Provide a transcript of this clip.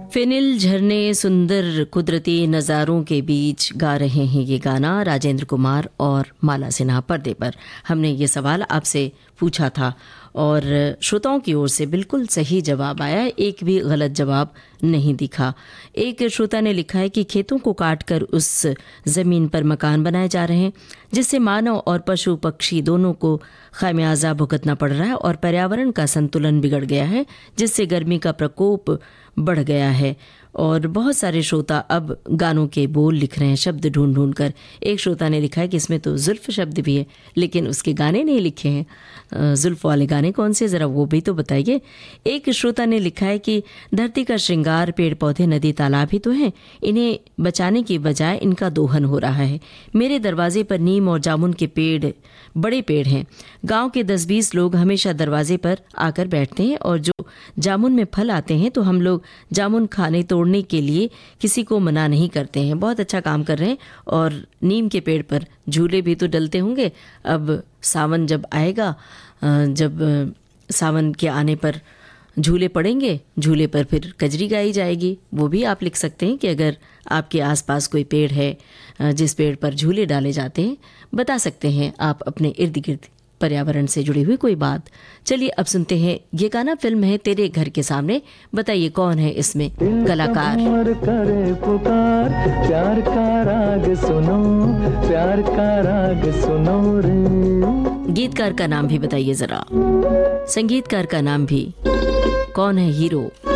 Phenyl झरने सुंदर कुदरती नज़ारों के बीच गा रहे हैं ये गाना राजेंद्र कुमार और माला सिन्हा। पर्दे पर हमने ये सवाल आपसे पूछा था और श्रोताओं की ओर से बिल्कुल सही जवाब आया, एक भी गलत जवाब नहीं दिखा। एक श्रोता ने लिखा है कि खेतों को काटकर उस ज़मीन पर मकान बनाए जा रहे हैं जिससे मानव और पशु पक्षी दोनों को खामियाजा भुगतना पड़ रहा है और पर्यावरण का संतुलन बिगड़ गया है जिससे गर्मी का प्रकोप बढ़ गया है। और बहुत सारे श्रोता अब गानों के बोल लिख रहे हैं शब्द ढूंढ ढूंढ कर। एक श्रोता ने लिखा है कि इसमें तो जुल्फ शब्द भी है लेकिन उसके गाने नहीं लिखे हैं। जुल्फ वाले गाने कौन से, ज़रा वो भी तो बताइए। एक श्रोता ने लिखा है कि धरती का श्रृंगार पेड़ पौधे नदी तालाब ही तो हैं, इन्हें बचाने की बजाय इनका दोहन हो रहा है। मेरे दरवाजे पर नीम और जामुन के पेड़, बड़े पेड़ हैं। गांव के 10-20 लोग हमेशा दरवाजे पर आकर बैठते हैं और जो जामुन में फल आते हैं तो हम लोग जामुन खाने तोड़ने के लिए किसी को मना नहीं करते हैं। बहुत अच्छा काम कर रहे हैं। और नीम के पेड़ पर झूले भी तो डलते होंगे। अब सावन जब आएगा, जब सावन के आने पर झूले पड़ेंगे, झूले पर फिर कजरी गाई जाएगी। वो भी आप लिख सकते हैं कि अगर आपके आसपास कोई पेड़ है जिस पेड़ पर झूले डाले जाते हैं, बता सकते हैं आप अपने इर्द गिर्द पर्यावरण से जुड़ी हुई कोई बात। चलिए अब सुनते हैं ये गाना, फिल्म है तेरे घर के सामने। बताइए कौन है इसमें कलाकार। करे पुकार, प्यार का राग सुनो, प्यार का राग सुनो रे। गीतकार का नाम भी बताइए जरा, संगीतकार का नाम भी। कौन है हीरो?